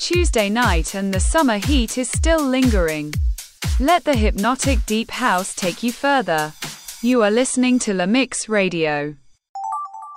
Tuesday night and the summer heat is still lingering. Let the hypnotic deep house take you further. You are listening to La Mix Radio.